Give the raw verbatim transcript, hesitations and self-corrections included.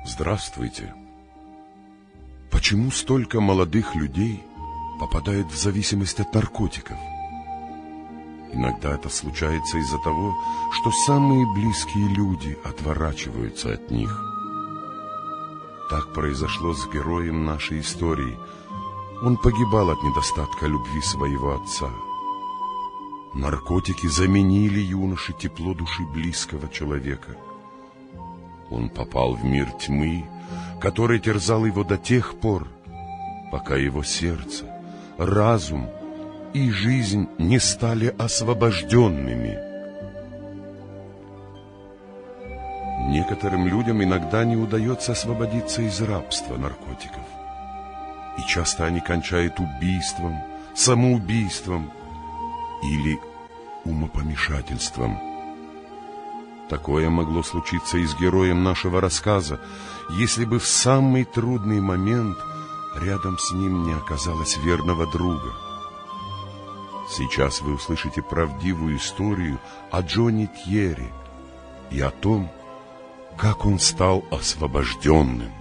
Здравствуйте. Почему столько молодых людей попадает в зависимость от наркотиков? Иногда это случается из-за того, что самые близкие люди отворачиваются от них. Так произошло с героем нашей истории. Он погибал от недостатка любви своего отца. Наркотики заменили юноше тепло души близкого человека. Он попал в мир тьмы, который терзал его до тех пор, пока его сердце, разум и жизнь не стали освобожденными. Некоторым людям иногда не удается освободиться из рабства наркотиков. И часто они кончают убийством, самоубийством или умопомешательством. Такое могло случиться и с героем нашего рассказа, если бы в самый трудный момент рядом с ним не оказалось верного друга. Сейчас вы услышите правдивую историю о Джонни Тьерри и о том, как он стал освобожденным.